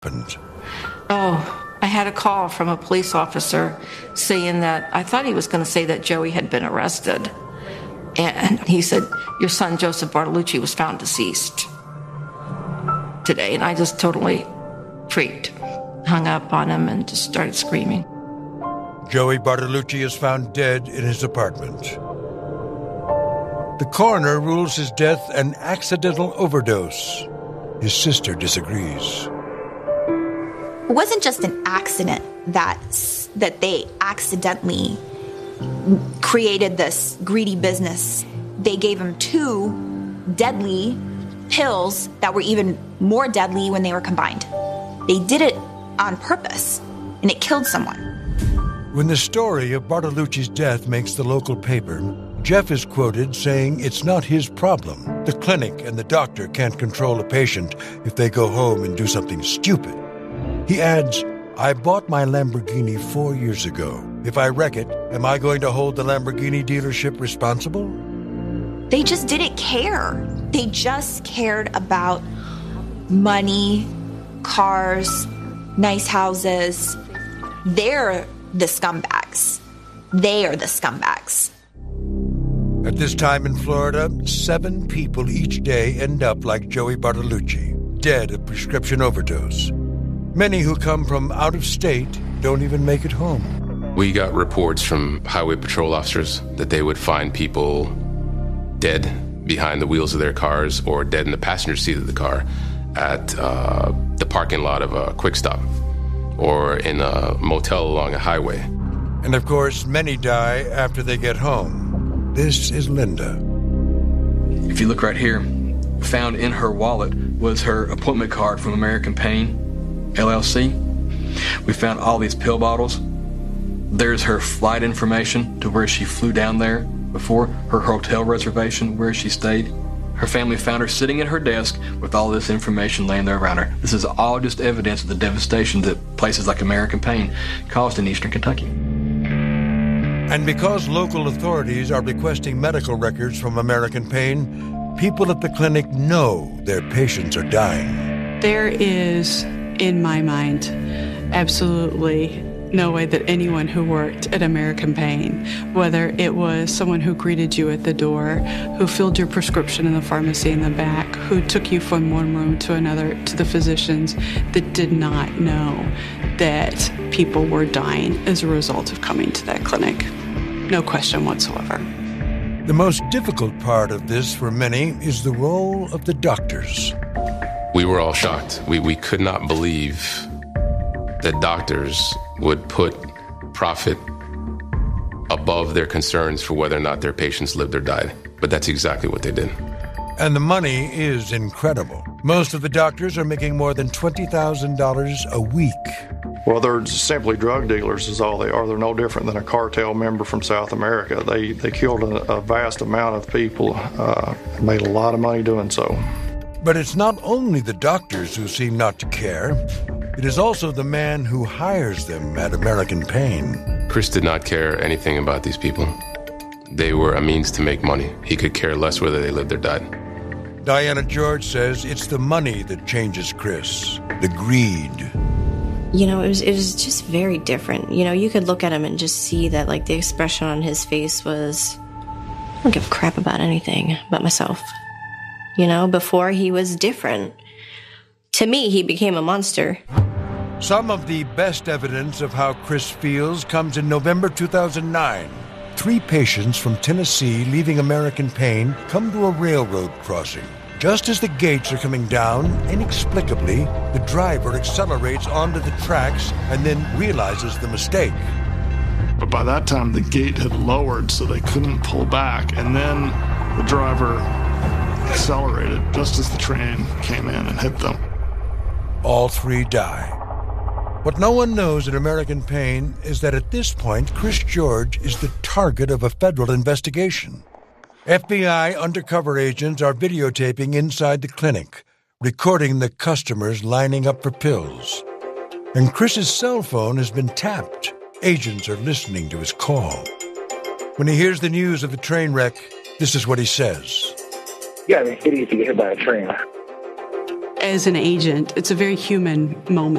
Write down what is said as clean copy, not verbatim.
Oh, I had a call from a police officer saying that I thought he was going to say that Joey had been arrested. And he said, your son, Joseph Bartolucci, was found deceased today. And I just totally freaked, hung up on him and just started screaming. Joey Bartolucci is found dead in his apartment. The coroner rules his death an accidental overdose. His sister disagrees. It wasn't just an accident that they accidentally created this greedy business. They gave him 2 deadly pills that were even more deadly when they were combined. They did it on purpose, and it killed someone. When the story of Bartolucci's death makes the local paper, Jeff is quoted saying it's not his problem. The clinic and the doctor can't control a patient if they go home and do something stupid. He adds, I bought my Lamborghini 4 years ago. If I wreck it, am I going to hold the Lamborghini dealership responsible? They just didn't care. They just cared about money, cars, nice houses. They're the scumbags. They are the scumbags. At this time in Florida, 7 people each day end up like Joey Bartolucci, dead of prescription overdose. Many who come from out of state don't even make it home. We got reports from highway patrol officers that they would find people dead behind the wheels of their cars or dead in the passenger seat of the car at the parking lot of a Quick Stop or in a motel along a highway. And of course, many die after they get home. This is Linda. If you look right here, found in her wallet was her appointment card from American Pain, LLC. We found all these pill bottles. There's her flight information to where she flew down there before, her hotel reservation, where she stayed. Her family found her sitting at her desk with all this information laying there around her. This is all just evidence of the devastation that places like American Pain caused in eastern Kentucky. And because local authorities are requesting medical records from American Pain, people at the clinic know their patients are dying. There is, in my mind, absolutely no way that anyone who worked at American Pain, whether it was someone who greeted you at the door, who filled your prescription in the pharmacy in the back, who took you from one room to another to the physicians, that did not know that people were dying as a result of coming to that clinic. No question whatsoever. The most difficult part of this for many is the role of the doctors. We were all shocked. We could not believe that doctors would put profit above their concerns for whether or not their patients lived or died. But that's exactly what they did. And the money is incredible. Most of the doctors are making more than $20,000 a week. Well, they're simply drug dealers is all they are. They're no different than a cartel member from South America. They killed a vast amount of people, made a lot of money doing so. But it's not only the doctors who seem not to care. It is also the man who hires them at American Pain. Chris did not care anything about these people. They were a means to make money. He could care less whether they lived or died. Diana George says it's the money that changes Chris, the greed. You know, it was just very different. You know, you could look at him and just see that, like, the expression on his face was, I don't give a crap about anything but myself. You know, before he was different. To me, he became a monster. Some of the best evidence of how Chris feels comes in November 2009. 3 patients from Tennessee leaving American Pain come to a railroad crossing. Just as the gates are coming down, inexplicably, the driver accelerates onto the tracks and then realizes the mistake. But by that time, the gate had lowered so they couldn't pull back, and then the driver accelerated just as the train came in and hit them. All 3 die. What no one knows at American Pain is that at this point, Chris George is the target of a federal investigation. FBI undercover agents are videotaping inside the clinic, recording the customers lining up for pills. And Chris's cell phone has been tapped. Agents are listening to his call. When he hears the news of the train wreck, this is what he says. Yeah, I mean, idiots to get hit by a train. as an agent, it's a very human moment.